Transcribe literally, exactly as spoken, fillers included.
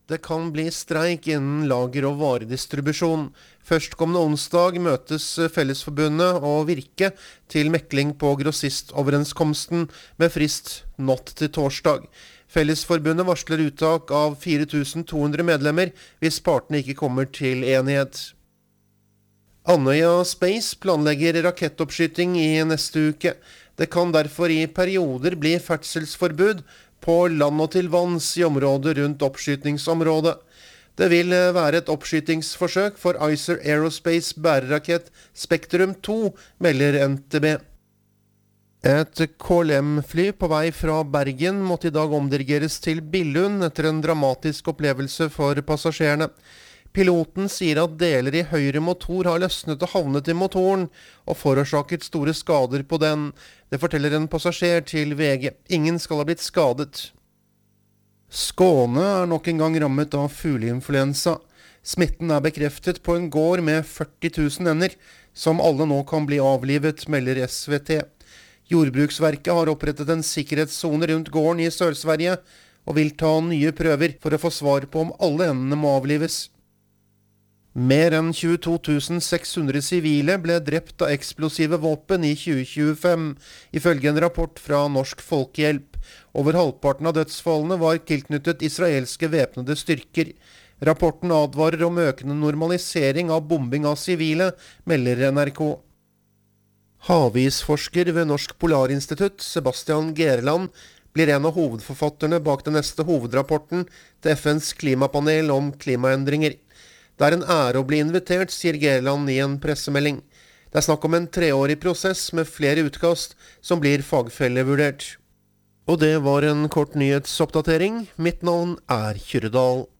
Det kan bli streik innen lager- og varedistribusjon. Førstkommende onsdag møtes Fellesforbundet og Virke til mekling på grossistoverenskomsten med frist natt til torsdag. Fellesforbundet varsler uttak av fire tusen to hundre medlemmer hvis partene ikke kommer til enighet. Andøya Space planlegger rakettoppskyting i neste uke. Det kan derfor i perioder bli ferdselsforbud på land og til vanns i området rundt oppskytingsområdet. Det vil være et oppskytingsforsøk for Icer Aerospace bærerakett Spektrum to, melder N T B. Et K L M-fly på vei fra Bergen måtte i dag omdirigeres til Billund etter en dramatisk opplevelse for passasjerene. Piloten sier at deler i høyre motor har løsnet og havnet i motoren, og forårsaket store skader på den. Det forteller en passasjer til V G. Ingen skal ha blitt skadet. Skåne er nok en gang rammet av fugleinfluensa. Smitten er bekreftet på en gård med førti tusen ender, som alle nå kan bli avlivet, melder S V T. Jordbruksverket har opprettet en sikkerhetszone rundt gården i Sør-Sverige, og vil ta nye prøver for å få svar på om alle endene må avlives. Mer enn tjueto tusen seks hundre sivile ble drept av eksplosive våpen i tjue tjuefem, ifølge en rapport fra Norsk Folkehjelp. Over halvparten av dødsfallene var tilknyttet israelske væpnede styrker. Rapporten advarer om økende normalisering av bombing av sivile, melder N R K. Havisforsker ved Norsk Polarinstitutt, Sebastian Gerland, blir en av hovedforfatterne bak den neste hovedrapporten til F N's klimapanel om klimaendringer. Det er en ære å bli invitert, sier Gerland i en pressemelding. Det er snakk om en treårig prosess med flere utkast som blir fagfellevurdert. Og det var en kort nyhetsoppdatering. Mitt navn er Kyrre Dahl.